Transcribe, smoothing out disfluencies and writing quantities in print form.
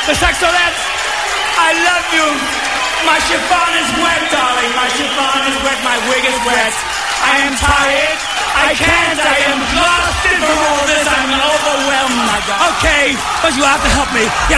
The saxolettes, I love you. My chiffon is wet, darling. My chiffon is wet. My wig is wet. I am tired. I can't. I am exhausted from all this. I'm overwhelmed, my God. Okay, but you have to help me. You